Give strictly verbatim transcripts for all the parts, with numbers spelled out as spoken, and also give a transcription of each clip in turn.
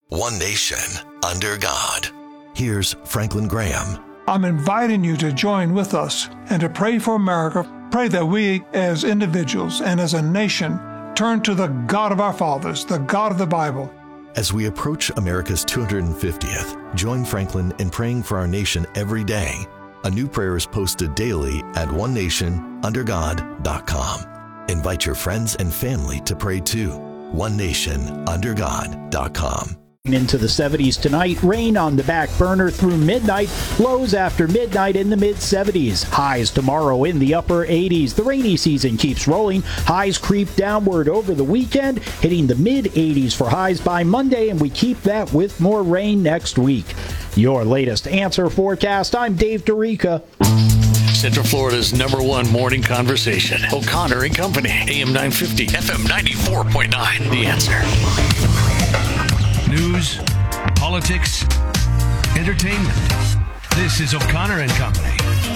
One nation, under God. Here's Franklin Graham. I'm inviting you to join with us and to pray for America. Pray that we, as individuals and as a nation, turn to the God of our fathers, the God of the Bible. As we approach America's two hundred fiftieth, join Franklin in praying for our nation every day. A new prayer is posted daily at one nation under god dot com. Invite your friends and family to pray too. one nation under god dot com. Into the seventies tonight, rain on the back burner through midnight, lows after midnight in the mid seventies, highs tomorrow in the upper eighties. The rainy season keeps rolling, highs creep downward over the weekend, hitting the mid eighties for highs by Monday, and we keep that with more rain next week. Your latest Answer Forecast, I'm Dave Dorica. Central Florida's number one morning conversation. O'Connor and Company, A M nine fifty, F M ninety-four point nine. The Answer. News, politics, entertainment. This is O'Connor and Company.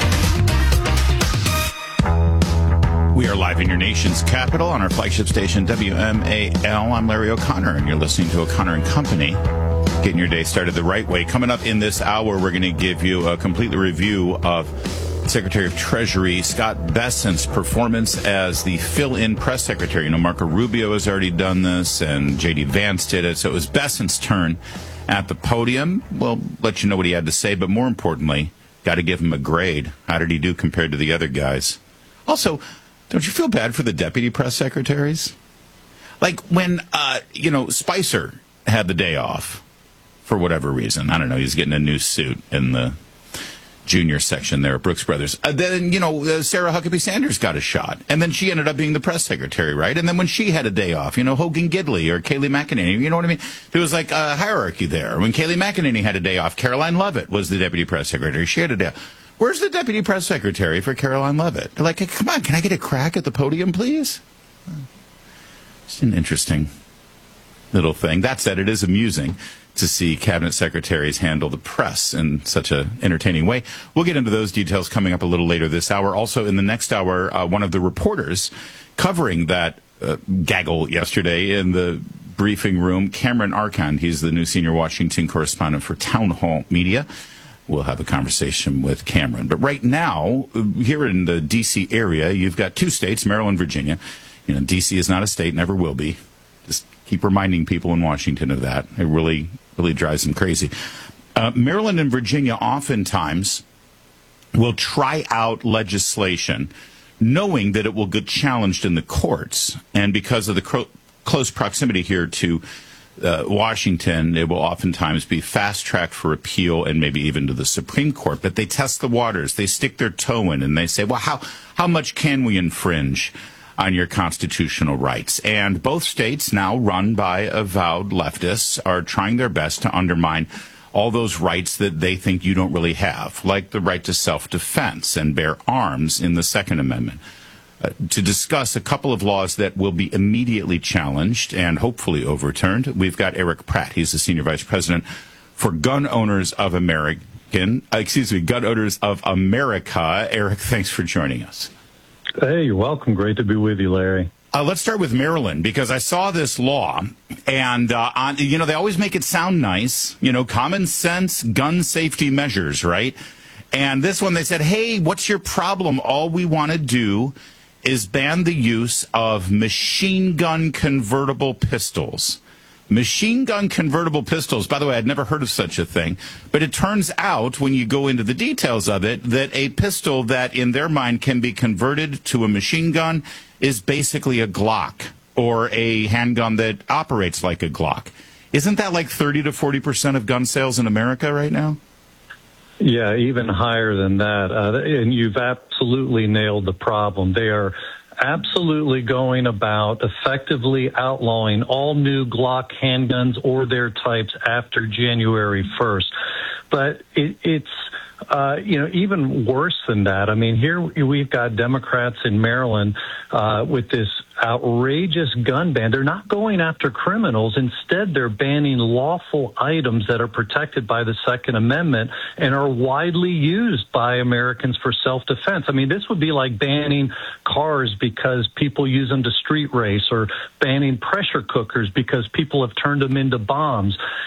We are live in your nation's capital on our flagship station, W M A L. I'm Larry O'Connor, and you're listening to O'Connor and Company. Getting your day started the right way. Coming up in this hour, we're going to give you a complete review of Secretary of Treasury Scott Bessent's performance as the fill-in press secretary. You know, Marco Rubio has already done this, and J D Vance did it. So it was Bessent's turn at the podium. We'll let you know what he had to say, but more importantly, got to give him a grade. How did he do compared to the other guys? Also, don't you feel bad for the deputy press secretaries? Like when, uh, you know, Spicer had the day off for whatever reason. I don't know. He's getting a new suit in the junior section there at Brooks Brothers. Uh, then, you know, uh, Sarah Huckabee Sanders got a shot. And then she ended up being the press secretary, right? And then when she had a day off, you know, Hogan Gidley or Kayleigh McEnany, you know what I mean? There was like a hierarchy there. When Kayleigh McEnany had a day off, Caroline Leavitt was the deputy press secretary. She had a day off. Where's the deputy press secretary for Caroline Leavitt? They're like, hey, come on, can I get a crack at the podium, please? It's an interesting little thing. That said, it is amusing to see cabinet secretaries handle the press in such an entertaining way. We'll get into those details coming up a little later this hour. Also, in the next hour, uh, one of the reporters covering that uh, gaggle yesterday in the briefing room, Cameron Arcand. He's the new senior Washington correspondent for Town Hall Media. We'll have a conversation with Cameron. But right now, here in the D C area, you've got two states, Maryland, Virginia. You know, D C is not a state, never will be. Just keep reminding people in Washington of that. It really, really drives them crazy. Uh, Maryland and Virginia oftentimes will try out legislation knowing that it will get challenged in the courts. And because of the cro- close proximity here to uh, Washington, it will oftentimes be fast-tracked for appeal and maybe even to the Supreme Court. But they test the waters. They stick their toe in and they say, well, how, how much can we infringe on your constitutional rights? And both states, now run by avowed leftists, are trying their best to undermine all those rights that they think you don't really have, like the right to self-defense and bear arms in the Second Amendment. Uh, to discuss a couple of laws that will be immediately challenged and hopefully overturned, we've got Eric Pratt. He's the Senior Vice President for Gun Owners of American, uh, excuse me, Gun Owners of America. Eric, thanks for joining us. Hey, you're welcome. Great to be with you, Larry. Uh, let's start with Maryland, because I saw this law, and, uh, on, you know, they always make it sound nice, you know, common sense gun safety measures, right? And this one, they said, hey, what's your problem? All we want to do is ban the use of machine gun convertible pistols. Machine gun convertible pistols, by the way, I'd never heard of such a thing, but it turns out when you go into the details of it that a pistol that in their mind can be converted to a machine gun is basically a Glock or a handgun that operates like a Glock. Isn't that like thirty to forty percent of gun sales in America right now? Yeah, even higher than that. Uh, and you've absolutely nailed the problem. They are absolutely going about effectively outlawing all new Glock handguns or their types after January first. But it, it's, uh, you know, even worse than that. I mean, here we've got Democrats in Maryland uh, with this outrageous gun ban. They're not going after criminals. Instead, they're banning lawful items that are protected by the Second Amendment and are widely used by Americans for self-defense. I mean, this would be like banning cars because people use them to street race, or banning pressure cookers because people have turned them into bombs.